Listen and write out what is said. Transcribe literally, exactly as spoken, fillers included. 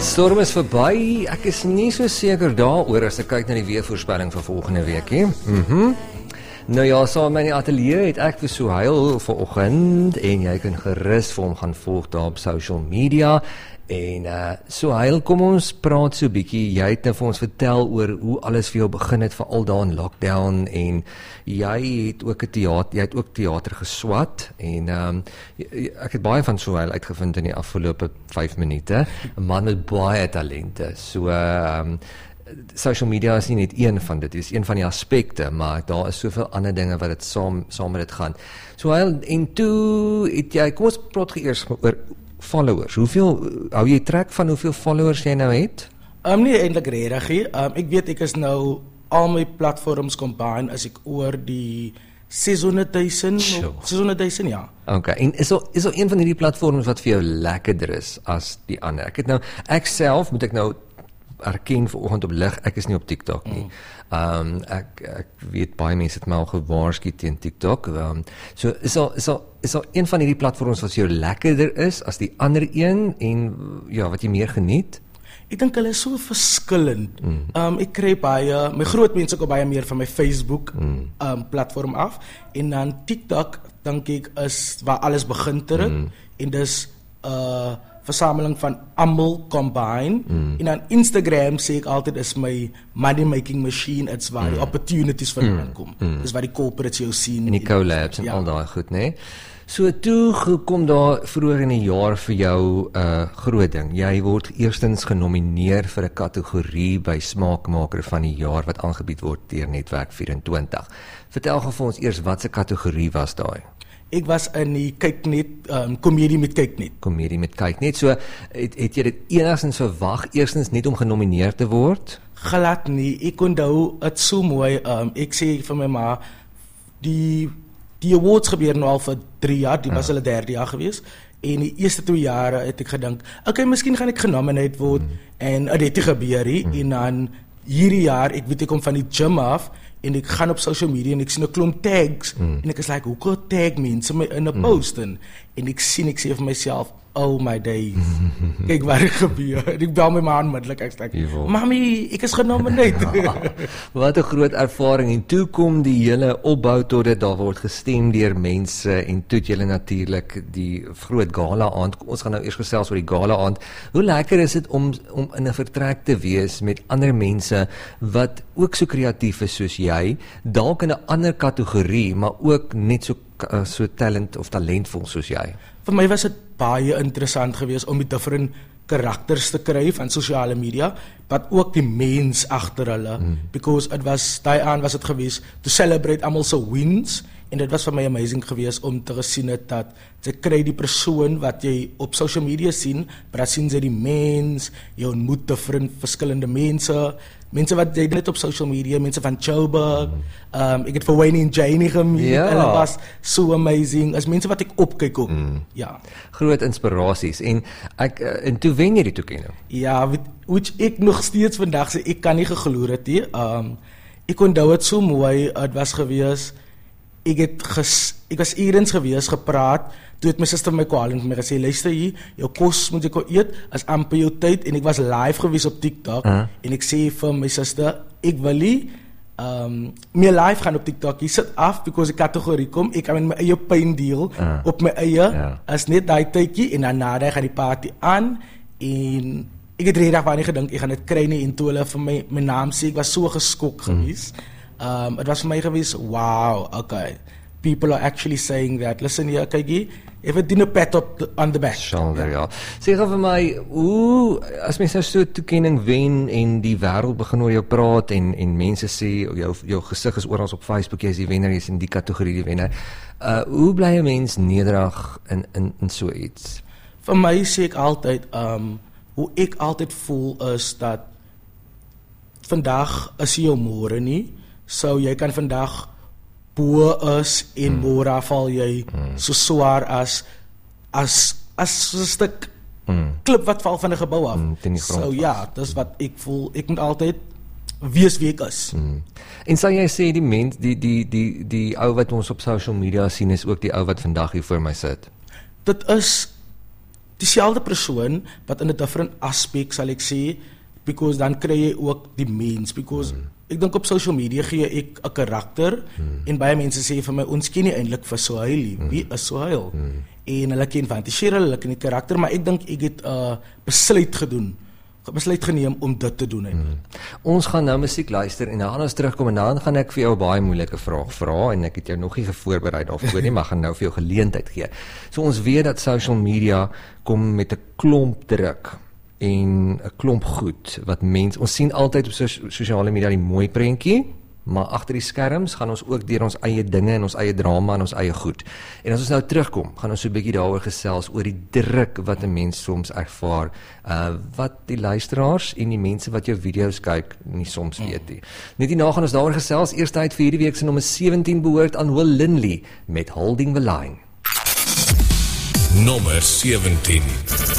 Storm is verby. Ek is nie so seker daaroor as ek kyk na die weervoorspelling vir volgende week nie. Mhm. Nou ja, saam met my ateljee het ek vir Suhail vanoggend en jy kan gerus vir hom gaan volg daar op social media. En uh, Suhail, kom ons praat so bietjie. Jy het nou vir ons vertel oor hoe alles vir jou begin het, veral daar in lockdown, en jy het ook 'n teater, jy het ook teater geswat, en um, ek het baie van Suhail uitgevind in die afgelope vyf minute. 'n Man met baie talente. So uh, um, social media is nie net een van dit, dit is een van die aspekte, maar daar is soveel ander dinge wat dit saam, saam met dit gaan. Suhail, en toe het jy, kom ons praat eers oor followers. Hoeveel, hou jy trek van hoeveel followers jy nou het? Um, nie eintlik regtig nie. Um, ek weet ek is nou, al my platforms combine, as ek oor die seshonderdduisend, seshonderdduisend, ja. Okay, en is al, is al een van hierdie platforms wat vir jou lekkerder is as die ander? Ek het nou, ek self, moet ek nou erken vanoggend op lig, ek is nie op TikTok nie. Um, ek, ek weet baie mense het my al gewaarsku teen TikTok. Um, so is al, is al, is al een van hierdie platforms wat vir jou lekkerder is as die ander een, en ja, wat jy meer geniet? Ek dink hulle is so verskillend. Mm. Um, ek kry baie, my groot mense kom baie meer van my Facebook mm. um, platform af, en dan TikTok, dink ek, is waar alles begin te rit, mm. en dis uh, versameling van almal combine, mm. en dan Instagram sê ek altyd is my money making machine, it's waar mm. die opportunities vandaan mm. kom, mm. dis waar die corporates jou sien, en die collabs en ja. al daai goed, nee. So toe gekom daar vroeër in die jaar vir jou 'n uh, groot ding. Jy word eerstens genomineer vir 'n kategorie by Smaakmaker van die jaar wat aangebied word deur Netwerk vyf en twintig. Vertel gou vir ons eers wat se kategorie was daai? Ek was in die Kyknet, um, komedie met Kyknet. Komedie met Kyknet. So het, het jy dit enigstens verwag, eerstens net om genomineer te word? Glad nie. Ek onthou dit so mooi. Um, ek sê vir my ma, die die awards gebeur nou al vir drie jaar, die was ja. hulle derde jaar gewees. En die eerste twee jare het ek gedink, okay, miskien gaan ek genomineerd word, mm. en dit het nie gebeur nie. Mm. En dan hierdie jaar, ek weet ek kom van die gym af, en ek gaan op social media en ek sien 'n klomp tags, mm. en ek is like, hoe kan tag mense my in 'n mm. post, en, en ek sien, ek sê vir myself, oh my days, kyk wat het gebeur, en ek bel my ma onmiddellik, ek sê, like, mami, ek is genomineerd. Ja, wat 'n groot ervaring, en toe kom die hele opbou tot dit, daar word gestem deur mense, en toe het julle natuurlik die groot gala aand, ons gaan nou eers gesels oor die gala aand. Hoe lekker is dit om, om in 'n vertrek te wees met ander mense, wat ook so kreatief is soos jy, dalk in 'n ander kategorie, maar ook net so, so talent of talentvol soos jy? Vir my was dit baie interessant geweest om die different karakters te kry van sosiale media, maar ook die mens agter hulle, mm. because it was, daai aan was dit geweest, to celebrate almal se wins, en dit was vir my amazing geweest om te gesien het dat jy kry die persoon wat jy op social media sien, maar dan sien jy die mens, jy ontmoet different verskillende mense, mense wat jy net op social media, mense van Joburg, mm. um, ek het vir Wayne en Janie gemeet, ja. en het was so amazing, as mense wat ek opkyk ook, mm. ja. Groot inspirasies, en, ek, en toe wen jy die toekenning? Ja, wat ek nog steeds vandag sê, ek kan nie gegloed het nie, um, ek onthou het so mooi, het was gewees, ek het ges, ek was eerens gewees, gepraat, toe het my sister my kwaal en vir my gesê, luister hier, jou kos moet ek al eet, as amper jou tyd, en ek was live gewees op TikTok, uh-huh. en ek sê vir my sister, ek wil nie, um, meer live gaan op TikTok, jy sit af, because die kategorie kom, ek kan met my eie pyn deel, uh-huh. op my eie, yeah. as net die tydjie, en dan nader gaan die party aan, en ek het redig waar nie gedink, ek gaan dit kry nie, en toe hulle vir my, my naam sê, ek was so geskok gewees, mm. Um, het was vir my gewees, wow, okay, people are actually saying that, listen hier, kyk hier, even die 'n pat op the, on the back. Shoulder, ja. Sê gou vir my, hoe, as mens nou so toekenning wen, en die wêreld begin oor jou praat, en, en mense sê, jou, jou gesig is oral op Facebook, jy is die wenner, jy is in die kategorie die wenner, uh, hoe bly 'n mens nederig in, in, in so iets? Vir my sê ek altyd, um, hoe ek altyd voel is, dat vandag is jou môre nie, so jy kan vandag bo is en mm. môre val jy mm. so swaar as as as 'n stuk mm. klip wat val van 'n gebou af. Mm, so ja, dis wat ek voel, ek moet altyd wees wie ek is. Mm. En sal jy sê die mens, die die die die ou wat ons op social media sien is ook die ou wat vandag hier voor my sit? Dit is dieselfde persoon wat in 'n different aspek sal ek sê, because dan kry jy ook die mens, because hmm. ek dink op social media gee ek 'n karakter hmm. en baie mense sê vir my ons ken nie eintlik vir Suhail, hmm. wie is Suhail? Hmm. En hulle ken van die Cheryl, hulle ken die karakter, maar ek dink ek het 'n uh, besluit gedoen. besluit geneem om dit te doen. Hmm. Ons gaan nou musiek luister en dan gaan ons terugkom en dan gaan ek vir jou 'n baie moeilike vraag vra en ek het jou nog nie gevoorberei daarvoor nie, maar gaan nou vir jou geleentheid gee. So ons weet dat social media kom met 'n klomp druk en 'n klomp goed wat mense, ons sien altyd op so, sosiale media die mooi prentjie, maar agter die skerms gaan ons ook deur ons eie dinge en ons eie drama en ons eie goed. En as ons nou terugkom, gaan ons so 'n bietjie daaroor gesels oor die druk wat 'n mens soms ervaar, uh, wat die luisteraars en die mense wat jou video's kyk nie soms weet nie. Net hierna gaan ons daaroor gesels. Eerste uit vir hierdie week se nommer sewentien behoort aan Will Lindley met Holding the Line. Nommer sewentien.